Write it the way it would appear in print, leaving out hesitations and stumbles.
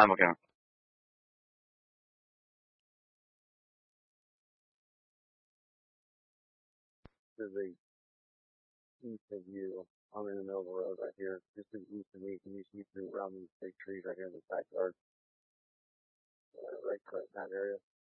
I'm okay. To the east of you, I'm in the middle of the road right here. Just to the east of me, can you see through around these big trees right here in the backyard? Right in that area.